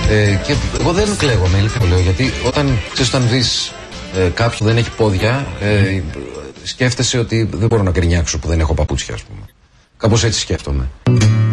Και εγώ δεν κλαίγομαι, αλήθεια το λέω, γιατί όταν δεις κάποιον που δεν έχει πόδια, σκέφτεσαι ότι δεν μπορώ να γκρινιάξω που δεν έχω παπούτσια, ας πούμε. Κάπως έτσι σκέφτομαι.